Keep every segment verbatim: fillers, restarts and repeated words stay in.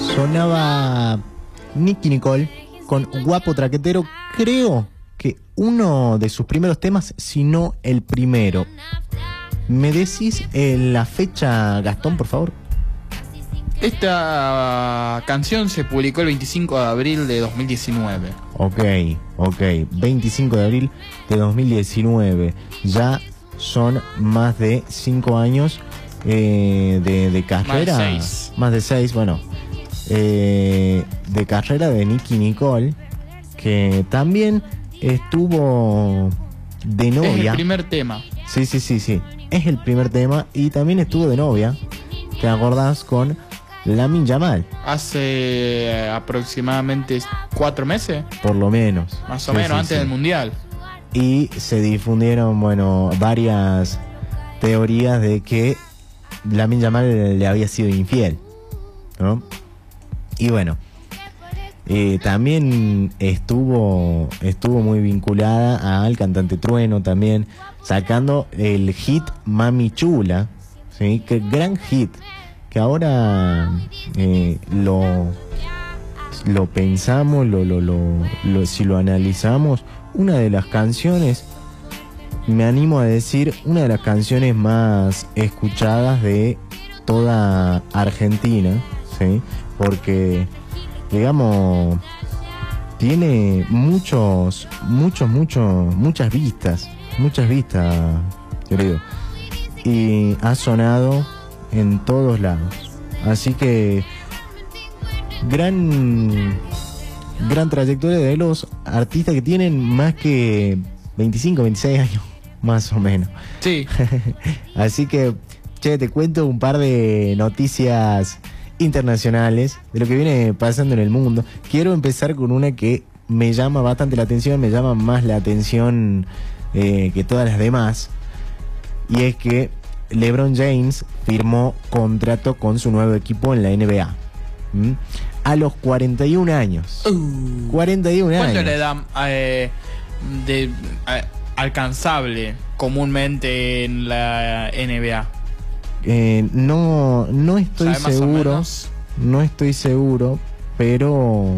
Sonaba Nicki Nicole con Guapo Traquetero, creo que uno de sus primeros temas, si no el primero. ¿Me decís eh, la fecha, Gastón, por favor? Esta canción se publicó el veinticinco de abril de dos mil diecinueve. Ok, ok, veinticinco de abril de dos mil diecinueve. Ya son más de cinco años eh, de, de carrera. Más de seis. Más de seis, bueno. Eh, de carrera de Nicki Nicole, que también estuvo de novia. Es el primer tema. Sí, sí, sí, sí. Es el primer tema y también estuvo de novia, ¿te acordás? Con Lamine Yamal. Hace aproximadamente cuatro meses. Por lo menos. Más o sí, menos, sí, antes sí. del Mundial. Y se difundieron, bueno, varias teorías de que Lamine Yamal le había sido infiel, ¿no? Y bueno, eh, también estuvo estuvo muy vinculada al cantante Trueno también, sacando el hit Mami Chula, ¿sí? Que gran hit, que ahora eh, lo, lo pensamos, lo, lo, lo, lo, si lo analizamos, una de las canciones, me animo a decir, una de las canciones más escuchadas de toda Argentina, ¿sí? Porque, digamos, tiene muchos, muchos, muchos, muchas vistas, muchas vistas, querido. Y ha sonado en todos lados. Así que, gran, gran trayectoria de los artistas que tienen más que veinticinco, veintiséis años, más o menos. Sí. Así que, che, te cuento un par de noticias internacionales de lo que viene pasando en el mundo. Quiero empezar con una que me llama bastante la atención, me llama más la atención eh, que todas las demás, y es que LeBron James firmó contrato con su nuevo equipo en la N B A. ¿Mm? A los cuarenta y un años. Uh, cuarenta y un años. ¿Cuánto le dan eh, de eh, alcanzable comúnmente en la N B A? Eh, no, no estoy seguro, no estoy seguro, pero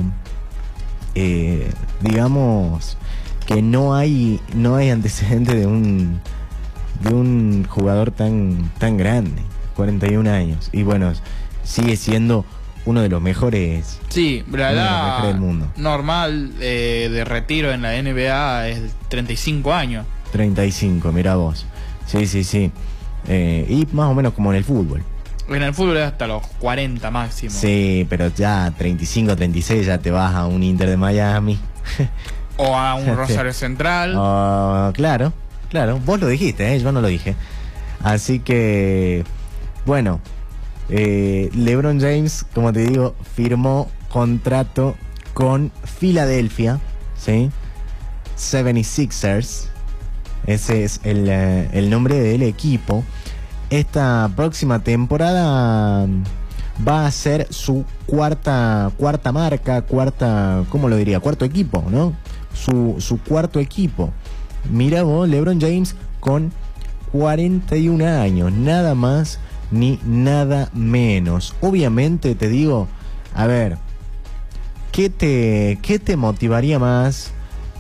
eh, digamos que no hay, no hay antecedente de un, de un jugador tan, tan grande, cuarenta y un años, y bueno, sigue siendo uno de los mejores, sí, la edad del mundo. Normal eh, de retiro en la N B A es treinta y cinco años. treinta y cinco, mira vos, sí, sí, sí. Eh, y más o menos como en el fútbol. En el fútbol es hasta los cuarenta máximo. Sí, pero ya treinta y cinco, treinta y seis ya te vas a un Inter de Miami. O a un Rosario Central. Oh, claro, claro. Vos lo dijiste, ¿eh? Yo no lo dije. Así que, bueno, eh, LeBron James, como te digo, firmó contrato con Filadelfia, ¿sí? setenta y seis ers. Ese es el, eh, el nombre del equipo. Esta próxima temporada va a ser su cuarta cuarta marca, cuarta, ¿cómo lo diría? Cuarto equipo, ¿no? Su, su cuarto equipo. Mira vos, LeBron James con cuarenta y un años, nada más ni nada menos. Obviamente te digo, a ver, ¿qué te, qué te motivaría más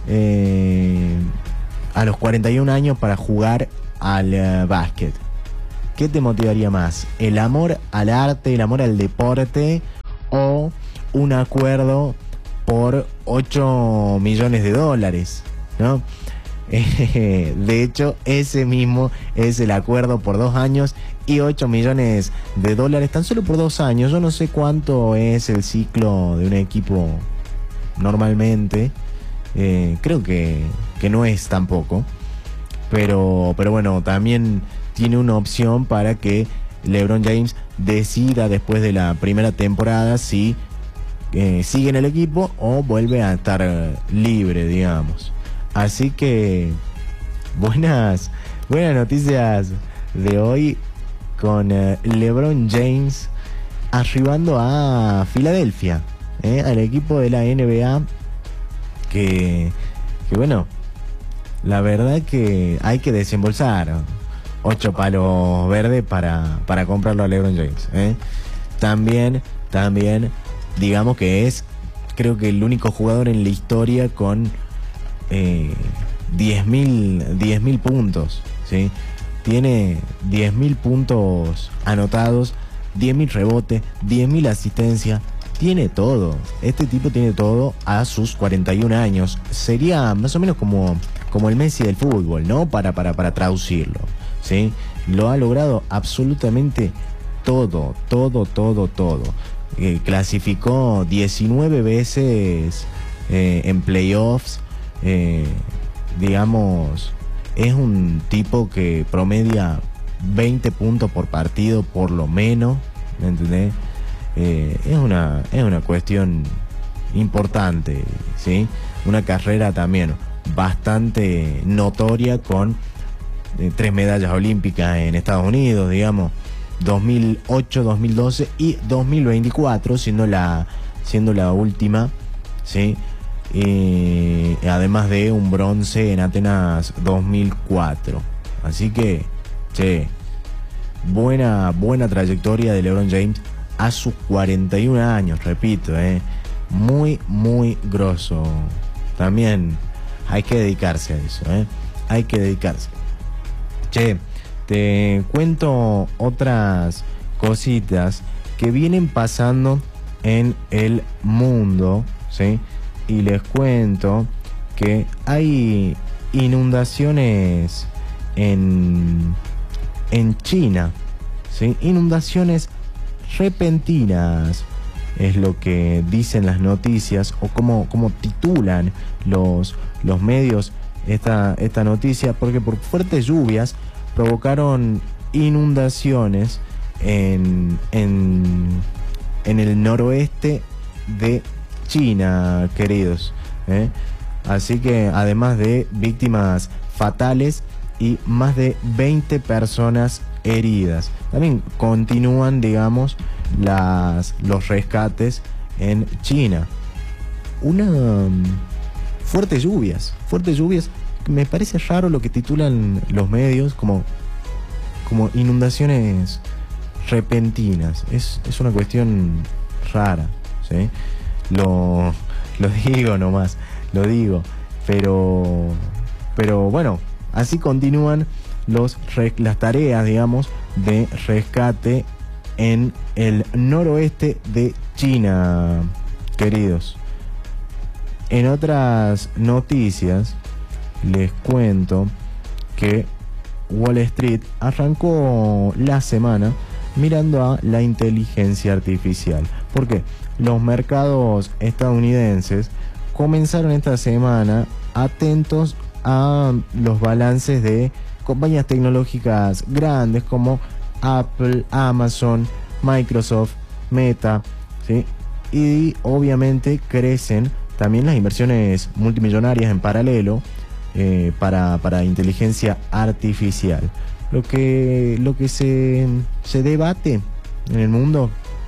Eh, a los cuarenta y un años para jugar al uh, básquet? ¿Qué te motivaría más? ¿El amor al arte, el amor al deporte, o un acuerdo por ocho millones de dólares? ¿No? Eh, de hecho, ese mismo es el acuerdo por dos años y ocho millones de dólares tan solo por dos años. Yo no sé cuánto es el ciclo de un equipo normalmente. Eh, creo que, que no es tampoco, pero, pero bueno, también tiene una opción para que LeBron James decida después de la primera temporada si eh, sigue en el equipo o vuelve a estar eh, libre, digamos. Así que buenas, buenas noticias de hoy con eh, LeBron James arribando a Filadelfia, eh, al equipo de la N B A. Que, que bueno, la verdad que hay que desembolsar ocho palos verdes para, para comprarlo a LeBron James, ¿eh? También, también digamos que es, creo que el único jugador en la historia con eh, diez mil puntos, ¿sí? Tiene diez mil puntos anotados, diez mil rebotes, diez mil asistencias, tiene todo. Este tipo tiene todo a sus cuarenta y un años. Sería más o menos como, como el Messi del fútbol, ¿no? Para, para, para traducirlo, ¿sí? Lo ha logrado absolutamente todo, todo, todo, todo. Eh, clasificó diecinueve veces eh, en playoffs, eh, digamos, es un tipo que promedia veinte puntos por partido por lo menos, ¿me entendés? Eh, es una, es una cuestión importante, ¿sí? Una carrera también bastante notoria con eh, tres medallas olímpicas en Estados Unidos, digamos, dos mil ocho, dos mil doce y dos mil veinticuatro, siendo la, siendo la última, ¿sí? Eh, además de un bronce en Atenas dos mil cuatro. Así que, che, buena, buena trayectoria de LeBron James a sus cuarenta y un años, repito, eh. Muy, muy grosso. También hay que dedicarse a eso, eh. Hay que dedicarse. Che, te cuento otras cositas que vienen pasando en el mundo, ¿sí? Y les cuento que hay inundaciones en, en China, ¿sí? Inundaciones repentinas es lo que dicen las noticias, o como, como titulan los, los medios esta, esta noticia, porque por fuertes lluvias provocaron inundaciones en, en, en el noroeste de China, queridos, ¿eh? Así que además de víctimas fatales y más de veinte personas heridas, también continúan, digamos, las, los rescates en China. Una um, fuertes lluvias, fuertes lluvias. Me parece raro lo que titulan los medios como, como inundaciones repentinas. Es, es una cuestión rara, ¿sí? Lo, lo digo nomás, lo digo. Pero, pero bueno, así continúan los, las tareas, digamos, de rescate en el noroeste de China, queridos. En otras noticias, les cuento que Wall Street arrancó la semana mirando a la inteligencia artificial. ¿Por qué? Los mercados estadounidenses comenzaron esta semana atentos a los balances de compañías tecnológicas grandes como Apple, Amazon, Microsoft, Meta, ¿sí? Y obviamente crecen también las inversiones multimillonarias en paralelo eh, para, para inteligencia artificial. Lo que, lo que se, se debate en el mundo,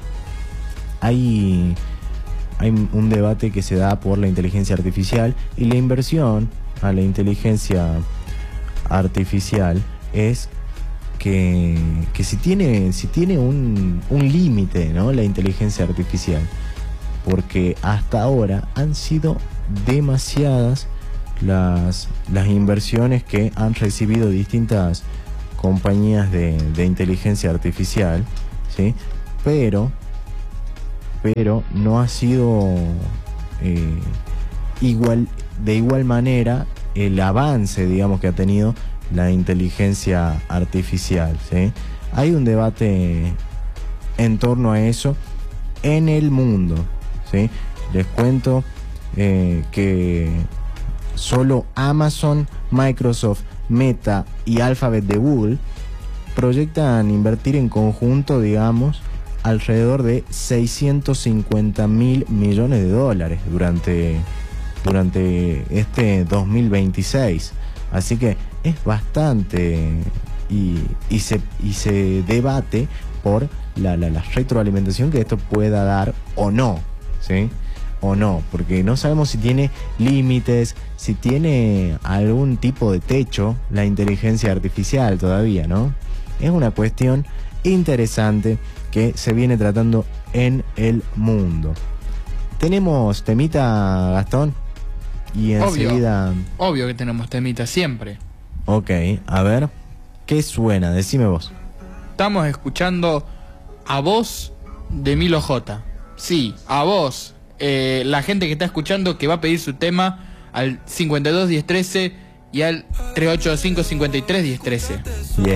hay, hay un debate que se da por la inteligencia artificial, y la inversión a la inteligencia artificial es que, que si tiene, si tiene un, un límite, ¿no? La inteligencia artificial, porque hasta ahora han sido demasiadas las, las inversiones que han recibido distintas compañías de, de inteligencia artificial, ¿sí? Pero, pero no ha sido eh, igual, de igual manera el avance, digamos, que ha tenido la inteligencia artificial, ¿sí? Hay un debate en torno a eso en el mundo, ¿sí? Les cuento eh, que solo Amazon, Microsoft, Meta y Alphabet de Google proyectan invertir en conjunto, digamos, alrededor de seiscientos cincuenta mil millones de dólares durante, durante este dos mil veintiséis. Así que es bastante, y, y, se, y se debate por la, la, la retroalimentación que esto pueda dar o no, ¿sí? O no, porque no sabemos si tiene límites, si tiene algún tipo de techo la inteligencia artificial todavía, ¿no? Es una cuestión interesante que se viene tratando en el mundo. ¿Tenemos temita, Gastón? Y Obvio. enseguida... Obvio que tenemos temita siempre. Ok, a ver. ¿Qué suena? Decime vos. Estamos escuchando A Vos de Milo J. Sí, A Vos. Eh, la gente que está escuchando que va a pedir su tema al cincuenta y dos diez trece y al tres ocho cinco cincuenta y tres diez trece. Bien.